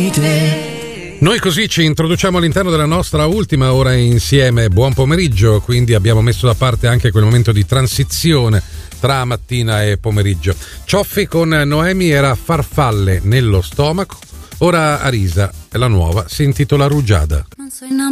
di te. Noi così ci introduciamo all'interno della nostra ultima ora insieme. Buon pomeriggio, quindi abbiamo messo da parte anche quel momento di transizione tra mattina e pomeriggio. Cioffi con Noemi era Farfalle nello stomaco, ora Arisa, la nuova, si intitola Rugiada. Non so